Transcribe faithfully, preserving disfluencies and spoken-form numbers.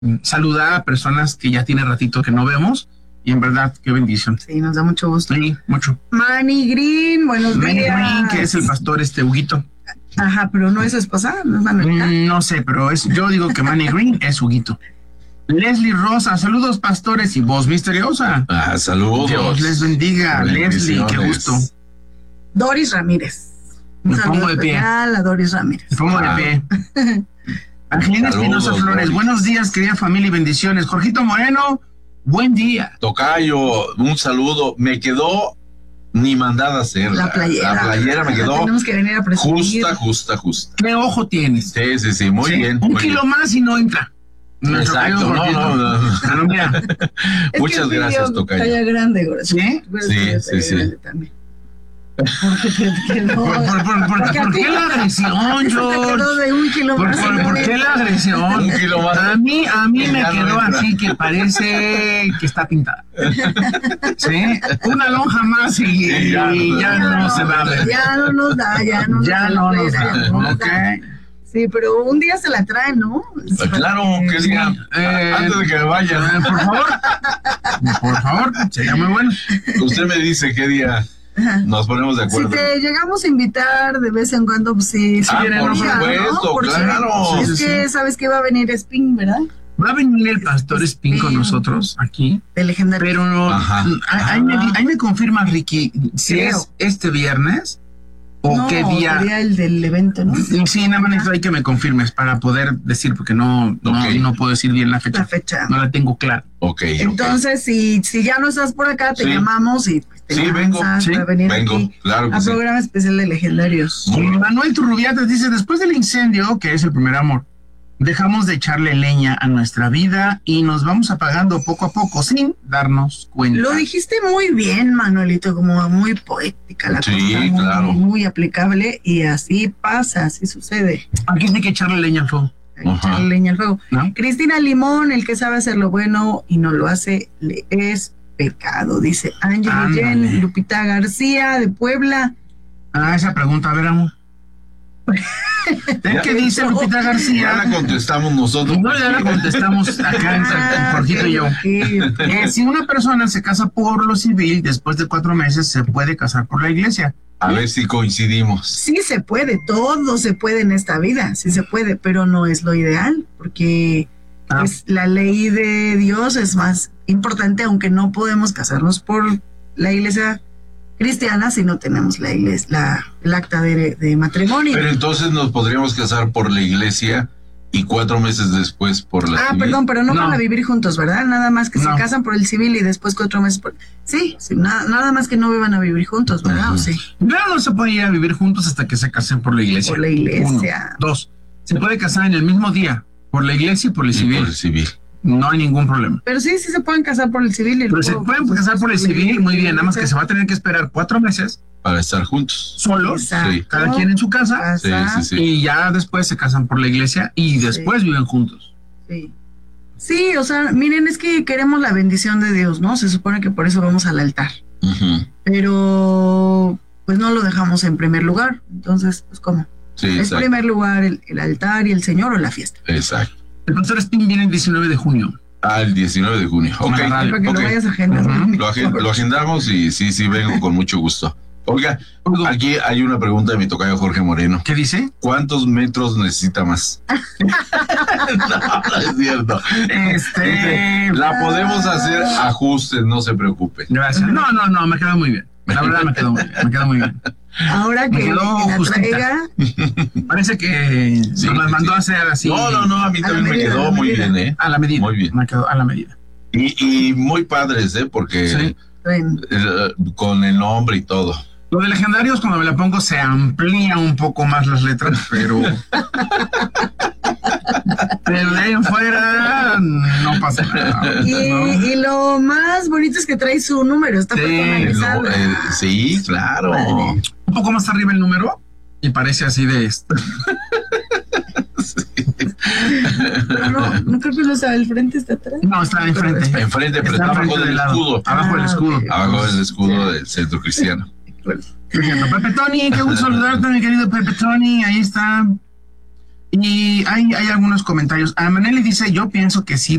saludar a personas que ya tiene ratito que no vemos. Y en verdad, qué bendición. Sí, nos da mucho gusto. Sí, mucho. Manny Green, buenos Manny días. Green, que es el pastor este Huguito. Ajá, pero no es su esposa, no es Manuelita. Mm, no sé, pero es, yo digo que Manny Green es Huguito. Leslie Rosa, saludos pastores y voz misteriosa. Ah, saludos. Dios les bendiga, Leslie, qué gusto. Doris Ramírez. Me pongo de pie. A Doris Ramírez. Me pongo Ah. de pie. Angelina Espinosa Flores, Doris. buenos días, querida familia y bendiciones. Jorgito Moreno, buen día. Tocayo, un saludo. Me quedó ni mandada a hacer. La playera. La playera me quedó Tenemos que venir a presumir. justa, justa, justa. ¿Qué ojo tienes? Sí, sí, sí, muy Sí, bien. Un muy kilo bien. más y no entra. Nuestro Exacto, querido no, Jorgito. no, no. Pero mira, Es Muchas que gracias, pidió Tocayo. Talla grande, güey. ¿Sí? Güey, Sí, talla sí, sí. grande también. Porque te quedó. ¿Por, por, por, por, Porque a ¿por ti- qué la agresión, a ti se te George? quedó de un kilo ¿Por, más. por, ¿por qué la agresión? Un kilo más. A mí, a mí Que me ya no quedó entra. así que parece que está pintada. ¿Sí? Una lonja más y, y ya, ya no- no, se va a ver. Ya no nos da, ya no Ya nos no da, nos ya da. no nos Ok. da. Sí, pero un día se la traen, ¿no? Pues claro, que diga, Eh, antes de que me vaya, Eh, por favor. Por favor, sería muy bueno. usted me dice qué día nos ponemos de Si acuerdo. te llegamos a invitar de vez en cuando, pues sí, sí Ah, viene, por ¿no? supuesto, Porque claro. Es Sí, sí, que sabes que va a venir Spin, ¿verdad? Va a venir el pastor Spin con Sí. nosotros aquí, De legendario. pero no, Ajá. ahí, ahí me, ahí me confirma Ricky si Creo. es este viernes o no, qué día. sería el del evento, ¿no? Sí, nada más necesito ahí que me confirmes para poder decir, porque no, no, Ok. no puedo decir bien la fecha. La fecha. No la tengo clara. Ok, ok. Entonces, si, si ya no estás por acá, te Sí. llamamos y pues, te Sí, vengo, lanzas sí, para venir vengo, aquí claro que a sí. programa especial de legendarios. Manuel Turrubiates dice, después del incendio, que es el primer amor, dejamos de echarle leña a nuestra vida y nos vamos apagando poco a poco sin darnos cuenta. Lo dijiste muy bien, Manuelito, como muy poética la Sí, cosa, muy, claro. muy aplicable y así pasa, así sucede. Aquí hay que echarle leña al fuego, Hay que Ajá. echarle leña al fuego. ¿no? Cristina Limón, el que sabe hacer lo bueno y no lo hace, le es pecado, dice Ángel Ándale. Guillén. Lupita García de Puebla. Ah, esa pregunta, a ver, amor. ¿Qué dice Lupita Ya García? la contestamos nosotros. No, ya la contestamos acá en Ah, Jorgito y yo. ok, ok. Eh, si una persona se casa por lo civil, después de cuatro meses se puede casar por la iglesia. A ver si coincidimos. Sí se puede, todo se puede en esta vida, sí se puede, pero no es lo ideal, porque Ah. pues, la ley de Dios es más importante, aunque no podemos casarnos por la iglesia cristiana si no tenemos la iglesia, la, el acta de, de matrimonio. Pero entonces nos podríamos casar por la iglesia y cuatro meses después por la Ah, civil. perdón, pero no, No. van a vivir juntos, ¿verdad? Nada más que No. se casan por el civil y después cuatro meses por... Sí, sí, na- nada más que no vivan a vivir juntos, ¿verdad? Ujú. ¿O sí? No, no se puede ir a vivir juntos hasta que se casen por la iglesia. Por la iglesia. Uno. Dos, se puede casar en el mismo día, por la iglesia y por el Y civil. por el civil. No hay ningún problema. Pero sí, sí se pueden casar por el civil. Y Pero se luego, pueden pues, casar por el la civil, muy bien, nada más que iglesia. se va a tener que esperar cuatro meses Para estar juntos. solos, Exacto. Sí. cada quien en su casa, Casa, Sí, sí, sí. y ya después se casan por la iglesia y después viven juntos. sí. Sí, o sea, miren, es que queremos la bendición de Dios, ¿no? Se supone que por eso vamos al altar. Ujú. Pero, pues no lo dejamos en primer lugar. Entonces, pues, ¿cómo? Sí, Es exacto. primer lugar el, el altar y el Señor o la fiesta. Exacto. El pastor Spin viene el diecinueve de junio. Ah, el diecinueve de junio. Ok, la radio. Para que ok. lo vayas a agendar. Ujú. Lo, agen- lo agendamos y sí, sí, vengo con mucho gusto. Oiga, Hugo, aquí hay una pregunta de mi tocayo Jorge Moreno. ¿qué dice? ¿Cuántos metros necesita más? No, no es cierto. Este... La podemos hacer ajustes, no se preocupe. Gracias. No, no, no, me quedó muy bien. La verdad me quedó muy bien, me quedó muy bien. Ahora Me que, quedó que la justita. traiga, Parece que Sí, nos las sí, mandó sí. a hacer así. No, no, no, a mí A la también me medida, a quedó la muy medida. bien, ¿eh? A la medida. Muy bien. Me quedó a la medida. Y, y muy padres, ¿eh? Porque Sí. ven, eh, con el nombre y todo. Lo de legendarios, cuando me la pongo, se amplía un poco más las letras, pero. Pero de ahí en fuera no pasa nada. Y, ¿no? y lo más bonito es que trae su número, está Sí, personalizado. Lo- eh, sí, claro. Padre. Un poco más arriba el número y parece así de esto. Pero no, no creo que lo sabe, el frente está atrás. No, está enfrente. Enfrente, pero Está está abajo enfrente del del lado. escudo. Abajo del Ah, escudo. ok. Abajo del escudo del centro cristiano. Perfecto. Pepe Tony, qué gusto saludarte, mi querido Pepe Tony. Ahí está. Y hay, hay algunos comentarios. A Maneli dice, yo pienso que sí